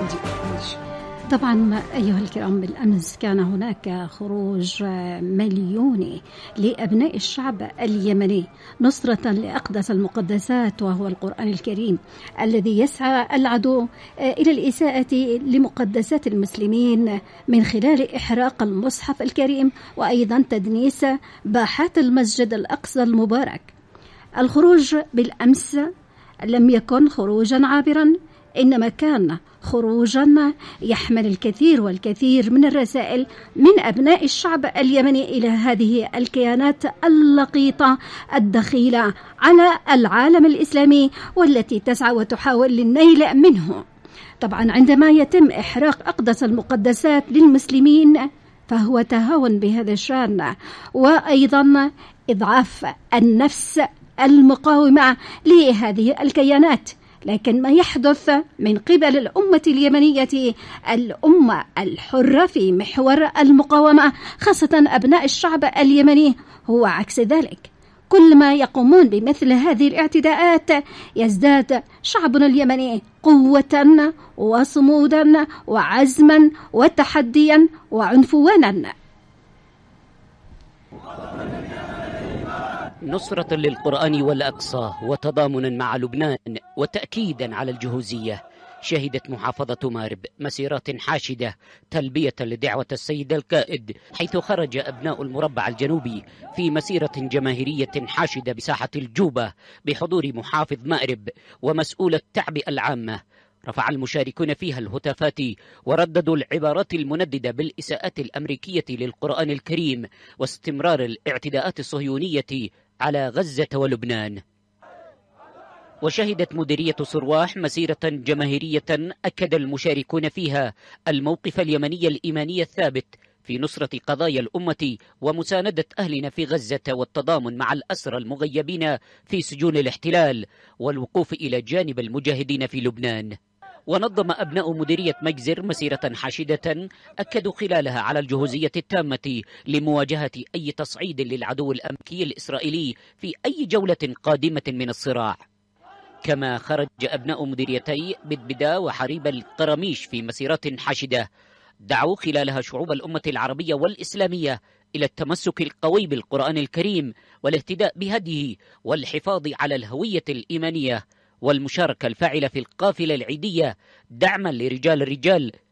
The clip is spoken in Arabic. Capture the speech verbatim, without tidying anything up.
طبعا أيها الكرام، بالأمس كان هناك خروج مليوني لأبناء الشعب اليمني نصرة لأقدس المقدسات وهو القرآن الكريم، الذي يسعى العدو إلى الإساءة لمقدسات المسلمين من خلال إحراق المصحف الكريم وأيضا تدنيس باحات المسجد الأقصى المبارك. الخروج بالأمس لم يكن خروجا عابرا، إنما كان خروجا يحمل الكثير والكثير من الرسائل من أبناء الشعب اليمني إلى هذه الكيانات اللقيطة الدخيلة على العالم الإسلامي والتي تسعى وتحاول للنيل منه. طبعا عندما يتم إحراق أقدس المقدسات للمسلمين فهو تهاون بهذا الشأن، وأيضا إضعاف النفس المقاومة لهذه الكيانات. لكن ما يحدث من قبل الأمة اليمنية، الأمة الحرة في محور المقاومة، خاصة أبناء الشعب اليمني، هو عكس ذلك. كل ما يقومون بمثل هذه الاعتداءات يزداد شعبنا اليمني قوة وصمودا وعزما وتحديا وعنفوانا. نصرة للقرآن والأقصى وتضامنا مع لبنان وتأكيدا على الجهوزية، شهدت محافظة مأرب مسيرات حاشدة تلبية لدعوة السيد القائد، حيث خرج أبناء المربع الجنوبي في مسيرة جماهيرية حاشدة بساحة الجوبة بحضور محافظ مأرب ومسؤول التعبئة العامة. رفع المشاركون فيها الهتافات ورددوا العبارات المنددة بالإساءات الأمريكية للقرآن الكريم واستمرار الاعتداءات الصهيونية على غزة ولبنان. وشهدت مديرية صرواح مسيرة جماهيرية أكد المشاركون فيها الموقف اليمني الإيماني الثابت في نصرة قضايا الأمة ومساندة أهلنا في غزة والتضامن مع الأسرى المغيبين في سجون الاحتلال والوقوف إلى جانب المجاهدين في لبنان. ونظم أبناء مديرية مجزر مسيرة حاشدة أكدوا خلالها على الجهوزية التامة لمواجهة أي تصعيد للعدو الأمريكي الإسرائيلي في أي جولة قادمة من الصراع. كما خرج أبناء مديريتي بدبدا وحريب القراميش في مسيرات حاشدة دعوا خلالها شعوب الأمة العربية والإسلامية إلى التمسك القوي بالقرآن الكريم والاهتداء بهديه والحفاظ على الهوية الإيمانية والمشاركة الفاعلة في القافلة العيدية دعما لرجال الرجال